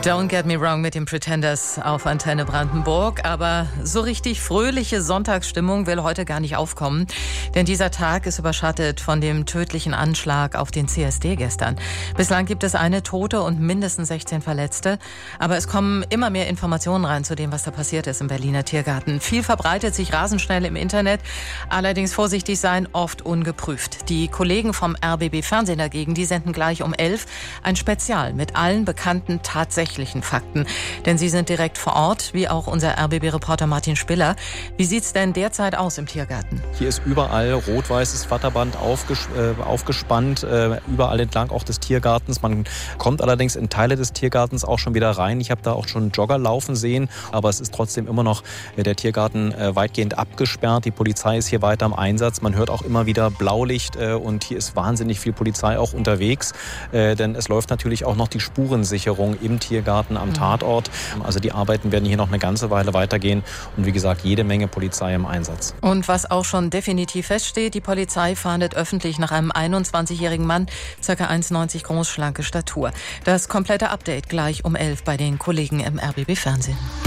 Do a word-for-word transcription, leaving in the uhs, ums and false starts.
Don't get me wrong mit den Pretenders auf Antenne Brandenburg, aber so richtig fröhliche Sonntagsstimmung will heute gar nicht aufkommen, denn dieser Tag ist überschattet von dem tödlichen Anschlag auf den C S D gestern. Bislang gibt es eine Tote und mindestens sechzehn Verletzte, aber es kommen immer mehr Informationen rein zu dem, was da passiert ist im Berliner Tiergarten. Viel verbreitet sich rasend schnell im Internet, allerdings vorsichtig sein, oft ungeprüft. Die Kollegen vom R B B Fernsehen dagegen, die senden gleich um elf ein Spezial mit allen bekannten tatsächlichen Fakten. Denn sie sind direkt vor Ort, wie auch unser R B B-Reporter Martin Spiller. Wie sieht's denn derzeit aus im Tiergarten? Hier ist überall rot-weißes Flatterband aufges- äh, aufgespannt, äh, überall entlang auch des Tiergartens. Man kommt allerdings in Teile des Tiergartens auch schon wieder rein. Ich habe da auch schon Jogger laufen sehen, aber es ist trotzdem immer noch äh, der Tiergarten äh, weitgehend abgesperrt. Die Polizei ist hier weiter im Einsatz. Man hört auch immer wieder Blaulicht äh, und hier ist wahnsinnig viel Polizei auch unterwegs, äh, denn es läuft natürlich auch noch die Spurensicherung im Tiergarten am Tatort. Also die Arbeiten werden hier noch eine ganze Weile weitergehen und wie gesagt, jede Menge Polizei im Einsatz. Und was auch schon definitiv feststeht, die Polizei fahndet öffentlich nach einem einundzwanzigjährigen Mann, ca. eins Komma neunzig groß, schlanke Statur. Das komplette Update gleich um elf bei den Kollegen im R B B Fernsehen.